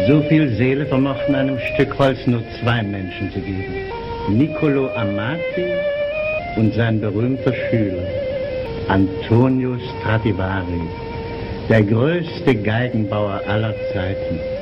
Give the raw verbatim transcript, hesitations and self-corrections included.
So viel Seele vermochten einem Stück Holz nur zwei Menschen zu geben. Niccolo Amati und sein berühmter Schüler, Antonio Stradivari, der größte Geigenbauer aller Zeiten.